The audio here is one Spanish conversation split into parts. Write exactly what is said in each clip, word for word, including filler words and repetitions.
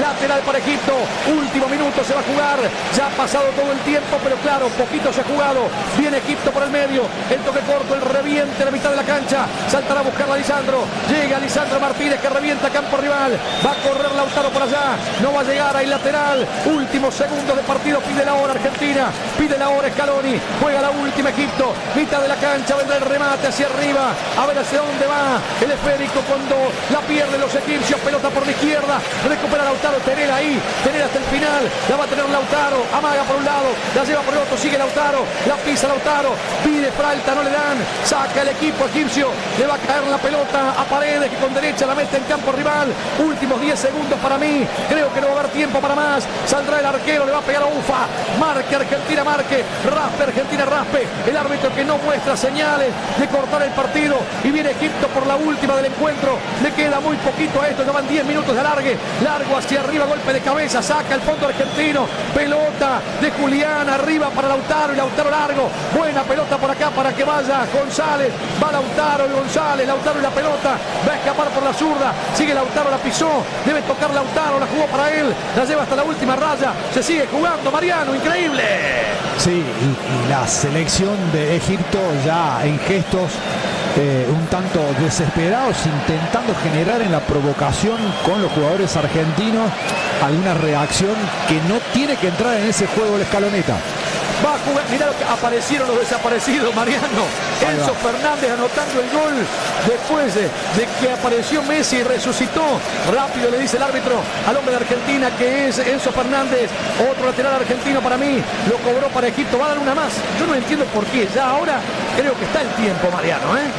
lateral para Egipto, último minuto se va a jugar, ya ha pasado todo el tiempo, pero claro, poquito se ha jugado, viene Egipto por el medio, el toque corto, el reviente a la mitad de la cancha, saltará a buscar a Lisandro, llega Lisandro Martínez que revienta campo rival, va a correr Lautaro por allá, no va a llegar, hay lateral, últimos segundos de partido, pide la hora Argentina, pide la hora Scaloni, juega la última Egipto, mitad de la cancha, vendrá el remate hacia arriba, a ver hacia dónde va, el esférico cuando la pierden los egipcios, pelota por la izquierda, recupera Lautaro, tener ahí, tener hasta el final, la va a tener Lautaro, amaga por un lado, la lleva por el otro, sigue Lautaro, la pisa Lautaro, pide falta, no le dan, saca el equipo egipcio, le va a caer la pelota a Paredes que con derecha la mete en campo rival, últimos diez segundos para mí, creo que no va a haber tiempo para más, saldrá el arquero, le va a pegar a Ufa, marque Argentina, marque, raspe Argentina, raspe, el árbitro que no muestra señales de cortar el partido y viene Egipto por la última del encuentro, le queda muy poquito a esto, ya van diez minutos de alargue, largo hacia arriba, golpe de cabeza, saca el fondo argentino, pelota de Julián, arriba para Lautaro y Lautaro largo, buena pelota por acá para que vaya González, va Lautaro y González, Lautaro y la pelota, va a escapar por la zurda, sigue Lautaro, la pisó, debe tocar Lautaro, la jugó para él, la lleva hasta la última raya, se sigue jugando Mariano, increíble. Sí, y, y la selección de Egipto ya en gestos eh, un tanto desesperados, intentando generar en la provocación con los jugadores argentinos alguna reacción que no tiene que entrar en ese juego la escaloneta. Va a jugar, mirá lo que aparecieron los desaparecidos, Mariano. Enzo Fernández anotando el gol después de, de que apareció Messi y resucitó. Rápido le dice el árbitro al hombre de Argentina que es Enzo Fernández, otro lateral argentino para mí, lo cobró para Egipto, va a dar una más. Yo no entiendo por qué, ya ahora creo que está el tiempo, Mariano, ¿eh?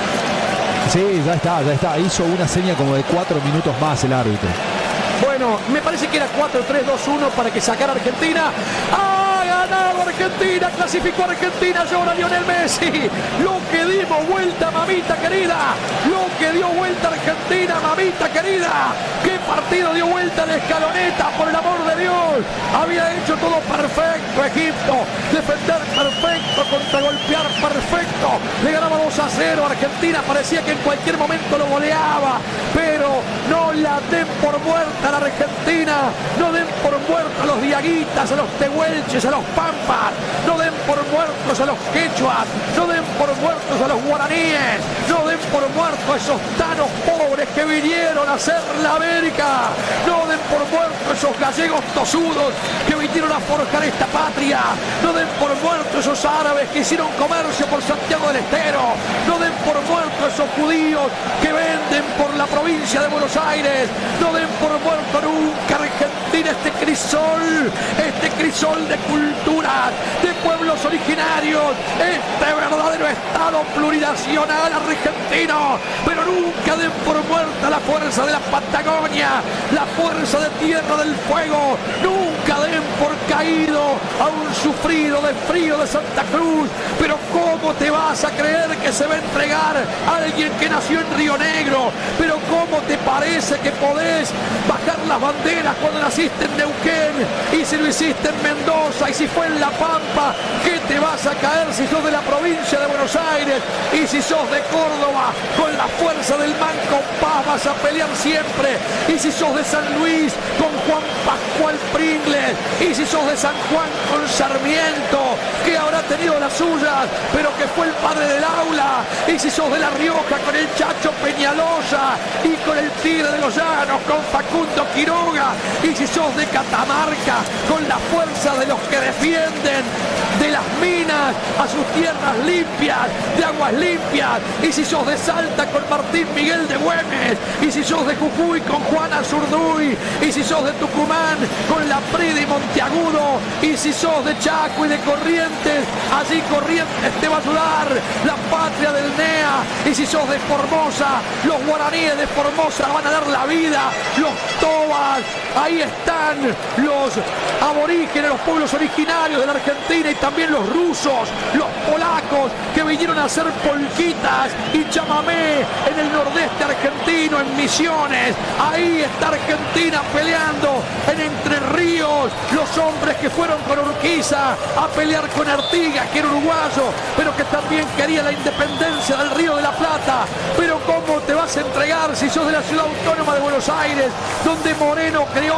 Sí, ya está, ya está. Hizo una seña como de cuatro minutos más el árbitro. Bueno, me parece que era cuatro tres dos uno para que sacara Argentina. ¡Ah! Ganado Argentina, clasificó Argentina, llora Lionel Messi, lo que dimos vuelta, mamita querida, lo que dio vuelta Argentina, mamita querida, qué partido dio vuelta de escaloneta, por el amor de Dios, había hecho todo perfecto Egipto, defender perfecto, contragolpear perfecto, le ganaba dos a cero, Argentina parecía que en cualquier momento lo goleaba, pero no la den por muerta a la Argentina, no den por muerta a los diaguitas, a los tehuelches, a los pampas, no den por muertos a los quechuas, no den por muertos a los guaraníes, no den por muertos a esos tanos pobres que vinieron a hacer la América, no den por muertos a esos gallegos tosudos que vinieron a forjar esta patria, no den por muertos a esos árabes que hicieron comercio por Santiago del Estero, no den por muertos a esos judíos que venden por la provincia de Buenos Aires, no den por muerto nunca Argentina, este crisol, este crisol de culturas, de pueblos originarios, este verdadero Estado plurinacional argentino, pero nunca den por muerta la fuerza de la Patagonia, la fuerza de Tierra del Fuego, nunca den por caído a un sufrido de frío de Santa Cruz, pero ¿cómo te vas a creer que se va a entregar a alguien que nació en Río Negro? Pero ¿cómo te parece que podés bajar las banderas cuando naciste en Neuquén y si lo hiciste en Mendoza y si fue en La Pampa? ¿Qué te vas a caer si sos de la provincia de Buenos Aires y si sos de Córdoba? Con la fuerza del Manco Paz vas a pelear siempre, y si sos de San Luis con Juan Pascual Pringles, y si sos de San Juan con Sarmiento, que habrá tenido las suyas pero que fue el padre del aula, y si sos de La Rioja con el Chacho Peñalosa y con el Tigre de los Llanos con Facundo Quiroga, y si sos de Catamarca con la fuerza de los que defienden de las minas a sus tierras limpias, de aguas limpias, y si sos de Salta con Martín Miguel de Güemes, y si sos de Jujuy con Juana Zurduy, y si sos de Tucumán con la Prida y Monteagudo, y si sos de Chaco y de Corrientes, allí Corrientes te va a ayudar, la patria del N E A, y si sos de Formosa, los guaraníes de Formosa van a dar la vida, los tobas, ahí están los aborígenes, los pueblos originarios de la Argentina y también los rusos, los polacos que vinieron a hacer polquitas y chamamé en el nordeste argentino, en Misiones. Ahí está Argentina peleando en Entre Ríos, los hombres que fueron con Urquiza a pelear con Artigas, que era uruguayo, pero que también quería la independencia del Río de la Plata. Pero ¿cómo te vas a entregar si sos de la ciudad autónoma de Buenos Aires, donde Moreno creó